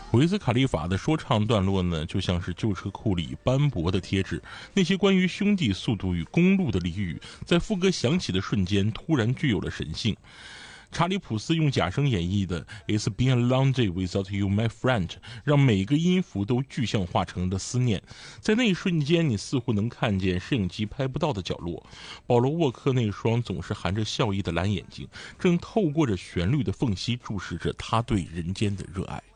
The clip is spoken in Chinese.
维兹卡利法的说唱段落呢，就像是旧车库里斑驳的贴纸，那些关于兄弟、速度与公路的俚语，在副歌响起的瞬间，突然具有了神性。查理普斯用假声演绎的 "It's been a long day without you, my friend"， 让每个音符都具象化成了思念。在那一瞬间，你似乎能看见摄影机拍不到的角落。保罗沃克那双总是含着笑意的蓝眼睛，正透过着旋律的缝隙注视着他对人间的热爱。